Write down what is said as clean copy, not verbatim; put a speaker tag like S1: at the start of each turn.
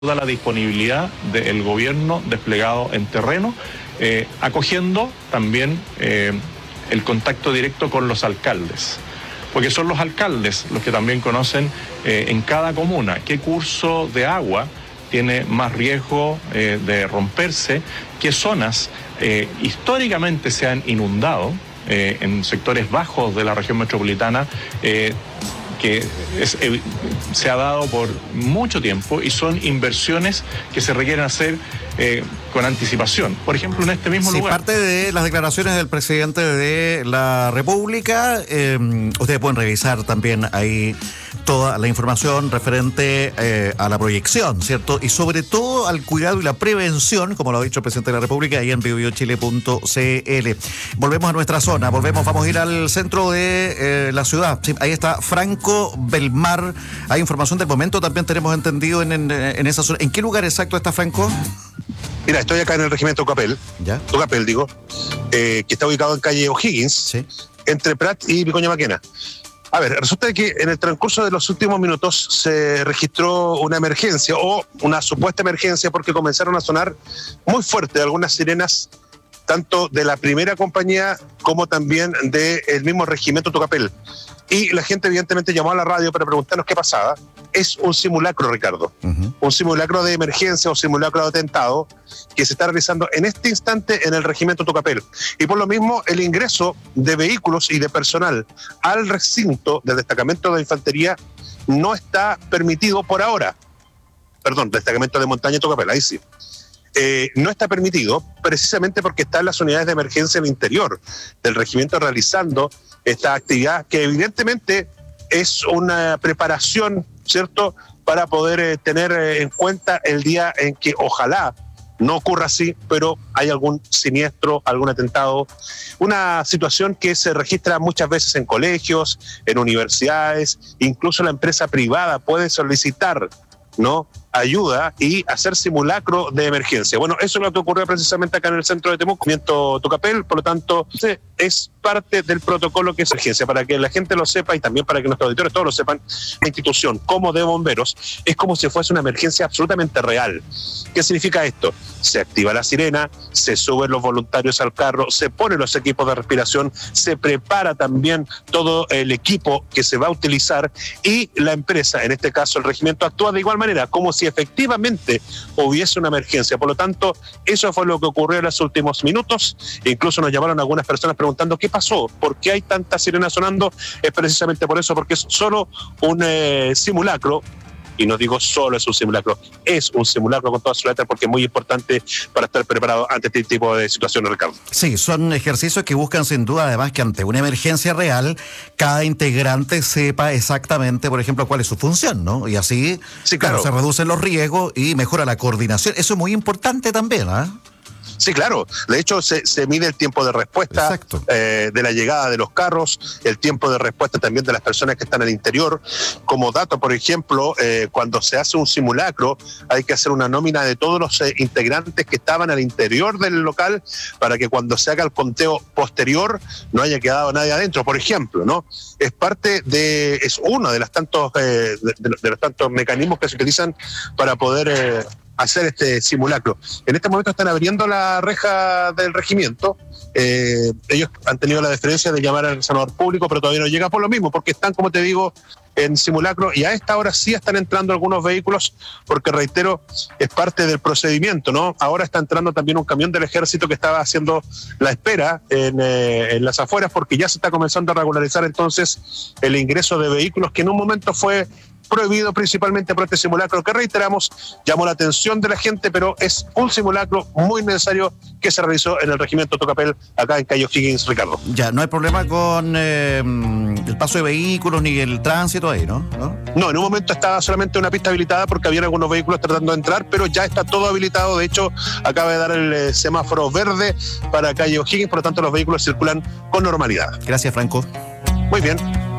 S1: toda la disponibilidad del gobierno desplegado en terreno, acogiendo también el contacto directo con los alcaldes, porque son los alcaldes los que también conocen en cada comuna qué curso de agua tiene más riesgo de romperse, qué zonas históricamente se han inundado en sectores bajos de la región metropolitana, que se ha dado por mucho tiempo y son inversiones que se requieren hacer con anticipación. Por ejemplo, en este mismo lugar.
S2: Parte de las declaraciones del presidente de la República, ustedes pueden revisar también ahí toda la información referente a la proyección, ¿cierto? Y sobre todo al cuidado y la prevención, como lo ha dicho el presidente de la República, ahí en biobiochile.cl. Volvemos a nuestra zona, vamos a ir al centro de la ciudad. Sí, ahí está Franco Belmar. Hay información del momento, también tenemos entendido en esa zona. ¿En qué lugar exacto está Franco?
S3: Mira, estoy acá en el regimiento Tucapel, que está ubicado en calle O'Higgins, sí, entre Prat y Vicuña Maquena. A ver, resulta que en el transcurso de los últimos minutos se registró una emergencia o una supuesta emergencia porque comenzaron a sonar muy fuerte algunas sirenas, tanto de la primera compañía como también del mismo regimiento Tucapel. Y la gente evidentemente llamó a la radio para preguntarnos qué pasaba. Es un simulacro, Ricardo. Un simulacro de emergencia o simulacro de atentado que se está realizando en este instante en el regimiento Tucapel. Y por lo mismo, el ingreso de vehículos y de personal al recinto del destacamento de infantería no está permitido por ahora. Perdón, destacamento de montaña Tucapel, ahí sí. No está permitido precisamente porque están las unidades de emergencia al interior del regimiento realizando esta actividad que evidentemente es una preparación, ¿cierto?, para poder tener en cuenta el día en que ojalá no ocurra así, pero hay algún siniestro, algún atentado, una situación que se registra muchas veces en colegios, en universidades, incluso la empresa privada puede solicitar, ¿no?, ayuda y hacer simulacro de emergencia. Bueno, eso es lo que ocurrió precisamente acá en el centro de Temuco, Tucapel, por lo tanto, es parte del protocolo que es emergencia, para que la gente lo sepa y también para que nuestros auditores todos lo sepan. La institución como de bomberos es como si fuese una emergencia absolutamente real. ¿Qué significa esto? Se activa la sirena, se suben los voluntarios al carro, se ponen los equipos de respiración, se prepara también todo el equipo que se va a utilizar y la empresa, en este caso el regimiento, actúa de igual manera, como si efectivamente hubiese una emergencia. Por lo tanto, eso fue lo que ocurrió en los últimos minutos. Incluso nos llamaron algunas personas preguntando qué pasó, por qué hay tantas sirenas sonando. Es precisamente por eso, porque es solo un simulacro. Y no digo solo es un simulacro, es un simulacro con todas sus letras porque es muy importante para estar preparado ante este tipo de situaciones, Ricardo.
S2: Sí, son ejercicios que buscan sin duda además que ante una emergencia real cada integrante sepa exactamente, por ejemplo, cuál es su función, ¿no? Y así, sí, claro, se reducen los riesgos y mejora la coordinación. Eso es muy importante también, ¿ah?
S3: Sí, claro. De hecho, se mide el tiempo de respuesta de la llegada de los carros, el tiempo de respuesta también de las personas que están al interior. Como dato, por ejemplo, cuando se hace un simulacro, hay que hacer una nómina de todos los integrantes que estaban al interior del local para que cuando se haga el conteo posterior no haya quedado nadie adentro, por ejemplo, ¿no? Es uno de los tantos mecanismos que se utilizan para poder hacer este simulacro. En este momento están abriendo la reja del regimiento. Ellos han tenido la deferencia de llamar al senador público, pero todavía no llega por lo mismo, porque están, como te digo, en simulacro, y a esta hora sí están entrando algunos vehículos, porque reitero, es parte del procedimiento, ¿no? Ahora está entrando también un camión del ejército que estaba haciendo la espera en las afueras, porque ya se está comenzando a regularizar entonces el ingreso de vehículos que en un momento fue prohibido principalmente por este simulacro que, reiteramos, llamó la atención de la gente, pero es un simulacro muy necesario que se realizó en el regimiento Tucapel, acá en calle O'Higgins, Ricardo.
S2: Ya, no hay problema con el paso de vehículos ni el tránsito ahí, ¿no?
S3: No, en un momento estaba solamente una pista habilitada porque había algunos vehículos tratando de entrar, pero ya está todo habilitado. De hecho, acaba de dar el semáforo verde para calle O'Higgins, por lo tanto los vehículos circulan con normalidad.
S2: Gracias, Franco.
S3: Muy bien.